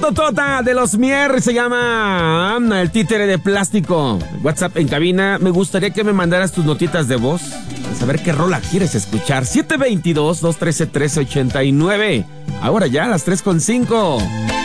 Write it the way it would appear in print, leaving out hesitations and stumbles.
Rototota de los Mier se llama El Títere de Plástico. WhatsApp en cabina. Me gustaría que me mandaras tus notitas de voz. A saber qué rola quieres escuchar. 722-213-1389. Ahora ya, las 3:05.